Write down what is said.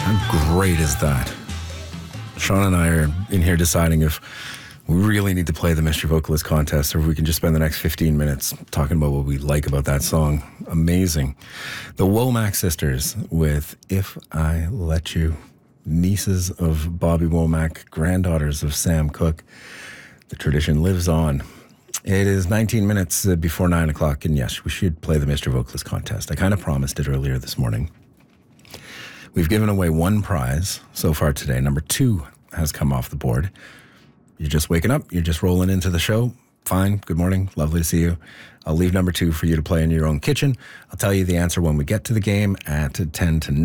How great is that? Sean and I are in here deciding if we really need to play the Mystery Vocalist contest or if we can just spend the next 15 minutes talking about what we like about that song. Amazing. The Womack sisters with If I Let You. Nieces of Bobby Womack, granddaughters of Sam Cooke. The tradition lives on. It is 19 minutes before 9 o'clock, and yes, we should play the Mr. Vocalist contest. I kind of promised it earlier this morning. We've given away one prize so far today. Number 2 has come off the board. You're just waking up. You're just rolling into the show. Fine. Good morning. Lovely to see you. I'll leave number 2 for you to play in your own kitchen. I'll tell you the answer when we get to the game at 10 to